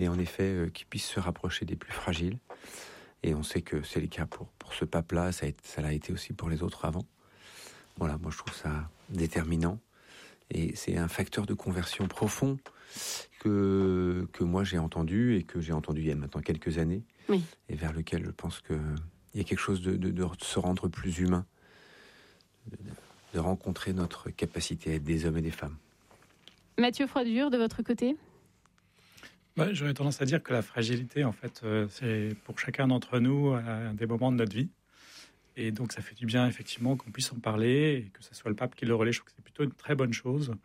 et en effet qu'ils puissent se rapprocher des plus fragiles. Et on sait que c'est le cas pour ce pape-là, ça l'a été aussi pour les autres avant. Voilà, moi je trouve ça déterminant. Et c'est un facteur de conversion profond que moi j'ai entendu et que j'ai entendu il y a maintenant quelques années. Oui. Et vers lequel je pense qu'il y a quelque chose de se rendre plus humain, de rencontrer notre capacité à être des hommes et des femmes. Mathieu Froidure, de votre côté ? Ouais, j'aurais tendance à dire que la fragilité, en fait, c'est pour chacun d'entre nous à des moments de notre vie. Et donc, ça fait du bien, effectivement, qu'on puisse en parler et que ce soit le pape qui le relaie. Je trouve que c'est plutôt une très bonne chose.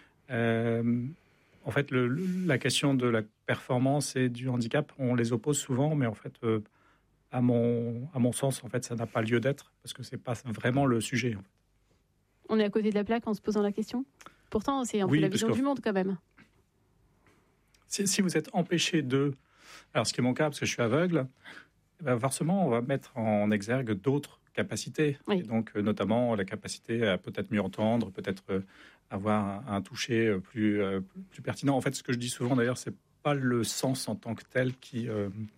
En fait, la question de la performance et du handicap, on les oppose souvent, mais en fait, à mon sens, en fait, ça n'a pas lieu d'être parce que c'est pas vraiment le sujet. En fait. On est à côté de la plaque en se posant la question. Pourtant, c'est un peu la vision du monde, quand même. Si vous êtes empêché alors ce qui est mon cas, parce que je suis aveugle, ben forcément, on va mettre en exergue d'autres capacités. Oui. Et donc, notamment, la capacité à peut-être mieux entendre, peut-être avoir un toucher plus pertinent. En fait, ce que je dis souvent, d'ailleurs, c'est pas le sens en tant que tel qui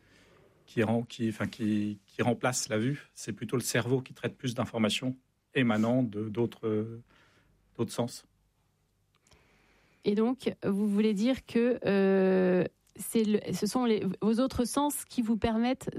remplace la vue. C'est plutôt le cerveau qui traite plus d'informations émanant d'autres sens. Et donc, vous voulez dire que ce sont vos autres sens qui vous permettent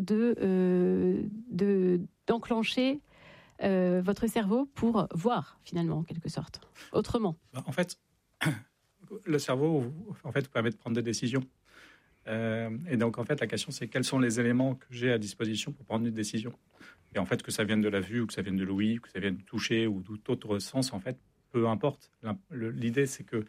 d'enclencher votre cerveau pour voir, finalement, en quelque sorte, autrement. En fait, le cerveau vous permet de prendre des décisions. Et donc, en fait, la question, c'est quels sont les éléments que j'ai à disposition pour prendre une décision. Et en fait, que ça vienne de la vue, ou que ça vienne de l'ouïe, ou que ça vienne du toucher, ou tout autre sens, en fait, peu importe. L'idée, c'est que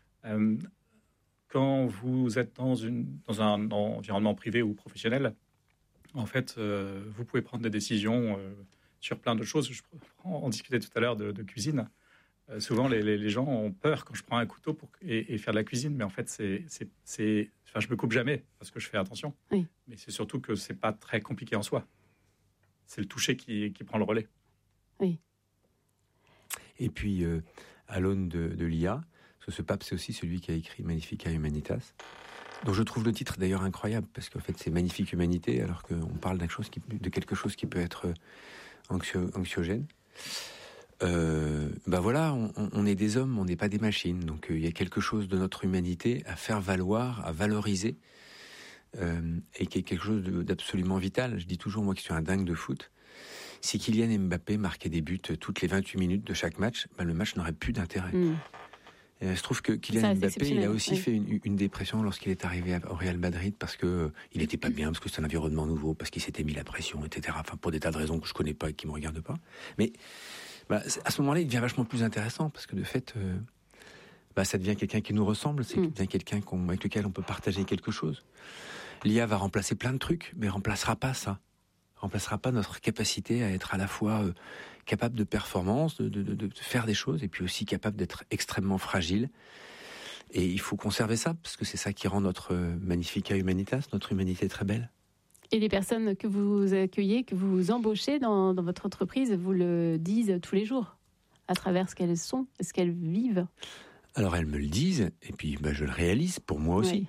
quand vous êtes dans un environnement privé ou professionnel, en fait, vous pouvez prendre des décisions sur plein de choses. On discutait tout à l'heure de cuisine. Souvent, les gens ont peur quand je prends un couteau et faire de la cuisine, mais en fait, je me coupe jamais parce que je fais attention. Oui. Mais c'est surtout que c'est pas très compliqué en soi. C'est le toucher qui prend le relais. Oui. Et puis, à l'aune de l'IA, parce que ce pape, c'est aussi celui qui a écrit Magnificat Humanitas, dont je trouve le titre d'ailleurs incroyable, parce qu'en fait, c'est Magnifique Humanité, alors qu'on parle de quelque chose qui peut être anxiogène. Voilà, on est des hommes, on n'est pas des machines, donc il y a quelque chose de notre humanité à faire valoir, à valoriser, et qui est quelque chose d'absolument vital. Je dis toujours, moi qui suis un dingue de foot, si Kylian Mbappé marquait des buts toutes les 28 minutes de chaque match, le match n'aurait plus d'intérêt. Je trouve que Kylian Mbappé, il a aussi fait une dépression lorsqu'il est arrivé au Real Madrid parce que il n'était pas bien, parce que c'est un environnement nouveau, parce qu'il s'était mis la pression, etc. Enfin, pour des tas de raisons que je connais pas et qui me regardent pas. Mais à ce moment-là, il devient vachement plus intéressant parce que de fait, ça devient quelqu'un qui nous ressemble, c'est devient quelqu'un avec lequel on peut partager quelque chose. L'IA va remplacer plein de trucs, mais remplacera pas ça. Remplacera pas notre capacité à être à la fois capable de performance, de faire des choses, et puis aussi capable d'être extrêmement fragile. Et il faut conserver ça, parce que c'est ça qui rend notre Magnificat Humanitas, notre humanité très belle. Et les personnes que vous accueillez, que vous embauchez dans votre entreprise, vous le disent tous les jours, à travers ce qu'elles sont, ce qu'elles vivent. Alors elles me le disent, et puis je le réalise pour moi aussi.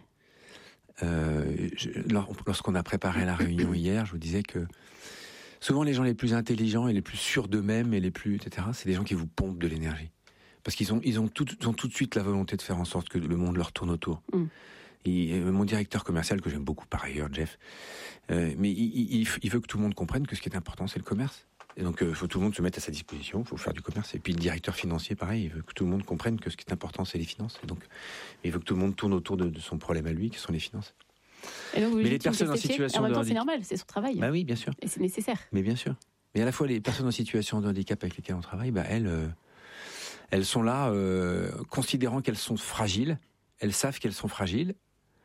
Lorsqu'on a préparé la réunion hier, je vous disais que souvent les gens les plus intelligents et les plus sûrs d'eux-mêmes et les plus etc., c'est des gens qui vous pompent de l'énergie, parce qu'ils ont tout de suite la volonté de faire en sorte que le monde leur tourne autour. Et mon directeur commercial, que j'aime beaucoup par ailleurs, Jeff, mais il veut que tout le monde comprenne que ce qui est important, c'est le commerce. Et donc, il faut que tout le monde se mette à sa disposition, il faut faire du commerce. Et puis le directeur financier, pareil, il veut que tout le monde comprenne que ce qui est important, c'est les finances. Et donc, il veut que tout le monde tourne autour de son problème à lui, qui sont les finances. Et donc, mais les personnes en situation de handicap... En même temps, handicap... c'est normal, c'est son travail. Bah oui, bien sûr. Et c'est nécessaire. Mais bien sûr. Mais à la fois, les personnes en situation de handicap avec lesquelles on travaille, elles sont là, considérant qu'elles sont fragiles. Elles savent qu'elles sont fragiles.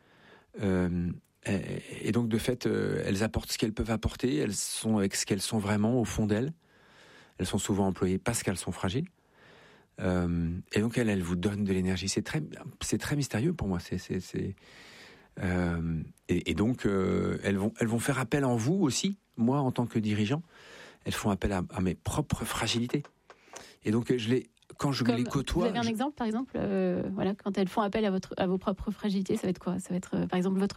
Et donc de fait, elles apportent ce qu'elles peuvent apporter. Elles sont avec ce qu'elles sont vraiment au fond d'elles. Elles sont souvent employées parce qu'elles sont fragiles. Et donc elles vous donnent de l'énergie. C'est très mystérieux pour moi. Et donc elles vont faire appel en vous aussi. Moi, en tant que dirigeant, elles font appel à mes propres fragilités. Et donc quand je les côtoie... Vous avez un exemple, par exemple, quand elles font appel à vos propres fragilités, ça va être quoi ? Ça va être, par exemple, votre